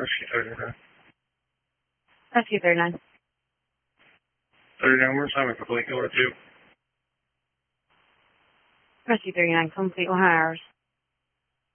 Rescue 39. Rescue 39. 39, we're assignment complete. Go to 2. Rescue 39, complete 1 hours.